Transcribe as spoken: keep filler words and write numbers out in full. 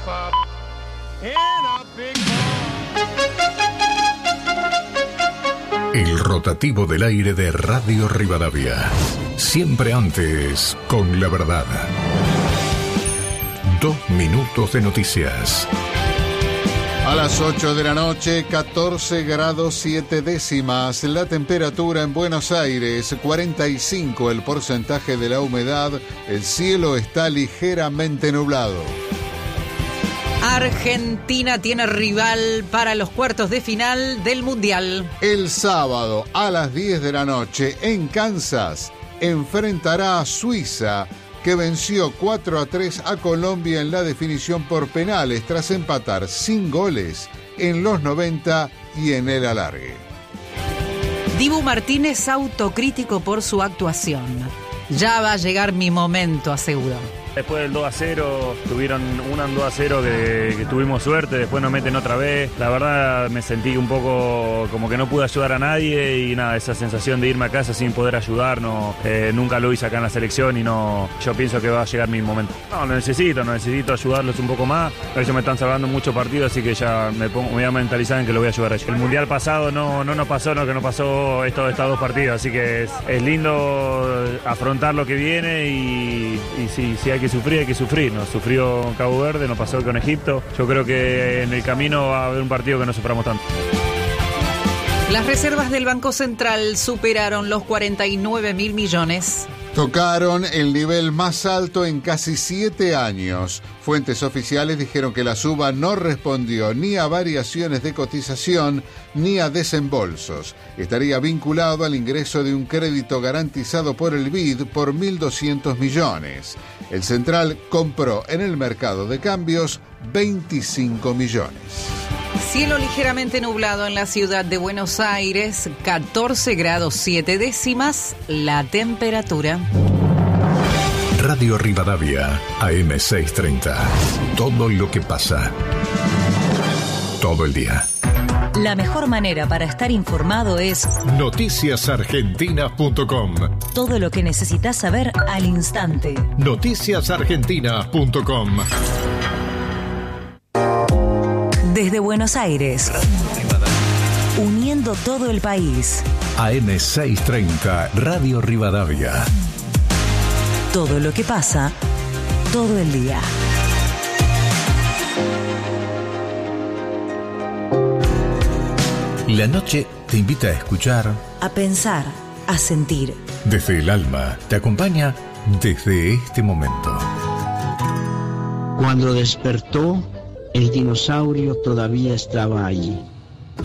El rotativo del aire de Radio Rivadavia. Siempre antes, con la verdad. Dos minutos de noticias. A las ocho de la noche, catorce grados siete décimas. La temperatura en Buenos Aires, cuarenta y cinco el porcentaje de la humedad. El cielo está ligeramente nublado. Argentina tiene rival para los cuartos de final del Mundial. El sábado a las diez de la noche en Kansas enfrentará a Suiza, que venció cuatro a tres a Colombia en la definición por penales tras empatar sin goles en los noventa y en el alargue. Dibu Martínez autocrítico por su actuación. Ya va a llegar mi momento, aseguró. Después del dos a cero, tuvieron un dos a cero que, que tuvimos suerte, después nos meten otra vez. La verdad me sentí un poco como que no pude ayudar a nadie y nada, esa sensación de irme a casa sin poder ayudar, no, eh, nunca lo hice acá en la selección y no, yo pienso que va a llegar mi momento. No, lo necesito, no necesito ayudarlos un poco más. Ellos me están salvando muchos partidos, así que ya me, pongo, me voy a mentalizar en que lo voy a ayudar a ellos. El Mundial pasado no, no nos pasó lo que nos pasó estos, estos dos partidos, así que es, es lindo afrontar lo que viene y, y si, si hay que sufrir, hay que sufrir. Nos sufrió Cabo Verde, nos pasó con Egipto. Yo creo que en el camino va a haber un partido que no suframos tanto. Las reservas del Banco Central superaron los cuarenta y nueve mil millones. Tocaron el nivel más alto en casi siete años. Fuentes oficiales dijeron que la suba no respondió ni a variaciones de cotización ni a desembolsos. Estaría vinculado al ingreso de un crédito garantizado por el B I D por mil doscientos millones. El Central compró en el mercado de cambios veinticinco millones. Cielo ligeramente nublado en la ciudad de Buenos Aires, catorce grados siete décimas la temperatura. Radio Rivadavia, A M seiscientos treinta. Todo lo que pasa. Todo el día. La mejor manera para estar informado es noticias argentinas punto com. Todo lo que necesitas saber al instante. noticias argentinas punto com. Desde Buenos Aires, uniendo todo el país. A M seiscientos treinta, Radio Rivadavia. Todo lo que pasa, todo el día. La noche te invita a escuchar, a pensar, a sentir. Desde el alma te acompaña desde este momento. Cuando despertó, el dinosaurio todavía estaba allí.